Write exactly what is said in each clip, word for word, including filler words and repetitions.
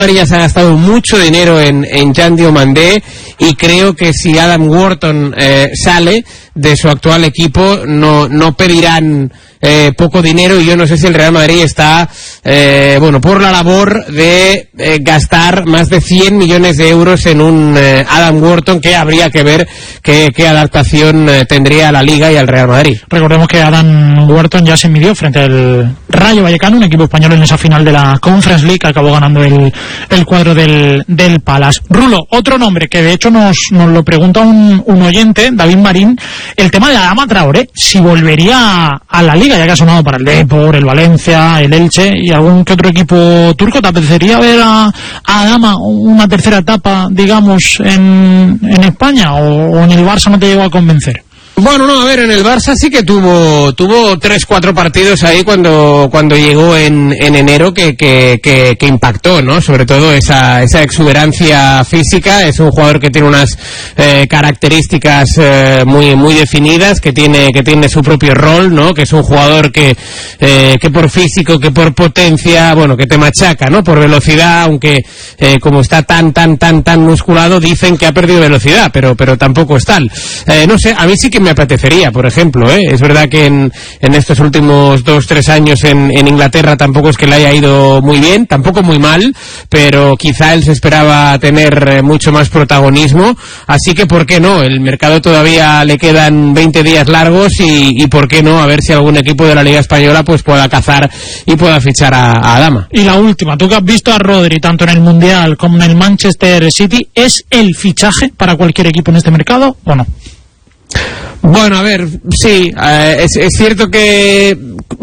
Ya se ha gastado mucho dinero en, en Jan Diomandé, y creo que si Adam Wharton eh, sale de su actual equipo no, no pedirán eh, poco dinero, y yo no sé si el Real Madrid está eh, bueno por la labor de eh, gastar más de cien millones de euros en un eh, Adam Wharton, que habría que ver qué, qué adaptación eh, tendría a la Liga y al Real Madrid. Recordemos que Adam Wharton ya se midió frente al Rayo Vallecano, un equipo español, en esa final de la Conference League, que acabó ganando el, el cuadro del, del Palace. Rulo, otro nombre que de hecho nos, nos lo pregunta un, un oyente, David Marín, el tema de Adama Traoré, si volvería a la Liga, ya que ha sonado para el Depor, el Valencia, el Elche y algún que otro equipo turco. ¿Te apetecería ver a, a Adama una tercera etapa, digamos, en, en España, o, o en el Barça no te llegó a convencer? Bueno, no, a ver, en el Barça sí que tuvo tuvo tres, cuatro partidos ahí cuando cuando llegó en, en enero que, que, que, que impactó, ¿no? Sobre todo esa esa exuberancia física. Es un jugador que tiene unas eh, características eh, muy muy definidas, que tiene que tiene su propio rol, ¿no? Que es un jugador que eh, que por físico, que por potencia, bueno, que te machaca, ¿no? Por velocidad, aunque eh, como está tan tan tan tan musculado, dicen que ha perdido velocidad, pero pero tampoco es tal. Eh, no sé, a mí sí que me apetecería, por ejemplo, ¿eh? Es verdad que en, en estos últimos dos, tres años en, en Inglaterra tampoco es que le haya ido muy bien, tampoco muy mal, pero quizá él se esperaba tener eh, mucho más protagonismo, así que ¿por qué no? El mercado todavía le quedan veinte días largos, y, y ¿por qué no? A ver si algún equipo de la Liga Española pues pueda cazar y pueda fichar a, a Adama. Y la última, tú que has visto a Rodri tanto en el Mundial como en el Manchester City, ¿es el fichaje para cualquier equipo en este mercado o no? Bueno, a ver, sí, eh, es, es cierto que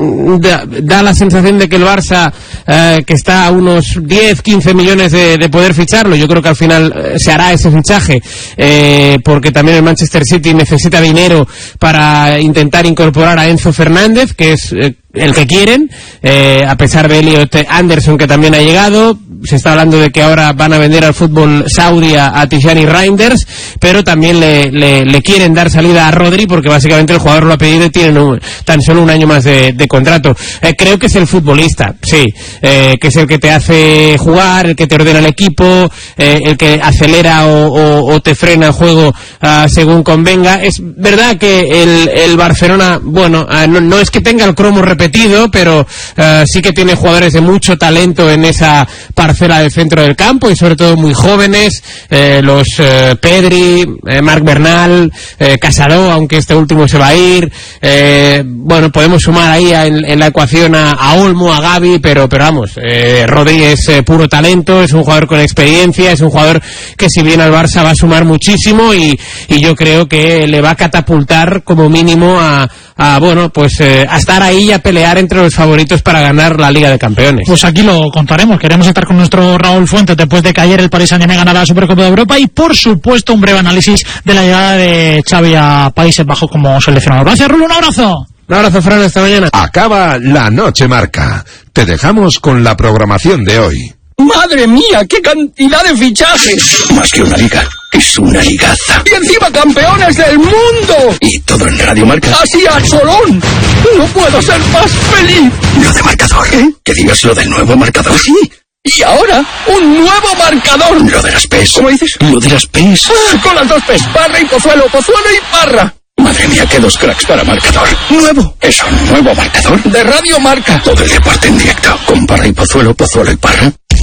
da, da la sensación de que el Barça, eh, que está a unos diez, quince millones de, de poder ficharlo, yo creo que al final eh, se hará ese fichaje, eh, porque también el Manchester City necesita dinero para intentar incorporar a Enzo Fernández, que es eh, el que quieren, eh, a pesar de Elliot Anderson, que también ha llegado. Se está hablando de que ahora van a vender al fútbol saudí a, a Tijani Reinders, pero también le, le, le quieren dar salida a Rodri, porque básicamente el jugador lo ha pedido y tiene un, tan solo un año más de, de contrato. Eh, creo que es el futbolista, sí, eh, que es el que te hace jugar, el que te ordena el equipo, eh, el que acelera o, o, o te frena el juego uh, según convenga. Es verdad que el, el Barcelona, bueno, uh, no, no es que tenga el cromo repetido, pero uh, sí que tiene jugadores de mucho talento en esa parcela del centro del campo, y sobre todo muy jóvenes, eh, los eh, Pedri, eh, Marc Bernal, eh, Casado, aunque este último se va a ir, eh, bueno, podemos sumar ahí a, en, en la ecuación a, a Olmo, a Gavi, pero pero vamos, eh, Rodri es eh, puro talento, es un jugador con experiencia, es un jugador que si viene al Barça va a sumar muchísimo, y, y yo creo que le va a catapultar como mínimo a, a bueno, pues eh, a estar ahí y a pelear entre los favoritos para ganar la Liga de Campeones. Pues aquí lo contaremos, queremos estar con nuestro Raúl Fuentes después de que ayer el Paris Saint-Germain ganara la Supercopa de Europa, y por supuesto un breve análisis de la llegada de Xavi a Países Bajos como seleccionador. Gracias, Rulo, un abrazo. Un abrazo, Fran, hasta mañana. Acaba la noche marca. Te dejamos con la programación de hoy. ¡Madre mía! ¡Qué cantidad de fichajes! Más que una liga, es una ligaza. ¡Y encima campeones del mundo! Y todo en Radio Marca. ¡Así a cholón! ¡No puedo ser más feliz! Lo de marcador. ¿Eh? Que digas lo del nuevo marcador. Sí. Y ahora, un nuevo marcador. Lo de las P E S. ¿Cómo dices? Lo de las P E S. Ah, con las dos P E S. Parra y Pozuelo, Pozuelo y Parra. Madre mía, qué dos cracks para marcador. Nuevo. ¿Es un nuevo marcador? De Radio Marca. Todo el deporte en directo. Con Parra y Pozuelo, Pozuelo y Parra.